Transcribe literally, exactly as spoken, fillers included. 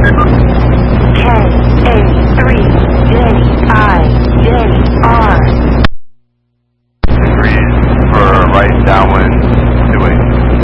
K A three J I J R. Degrees for right downwind.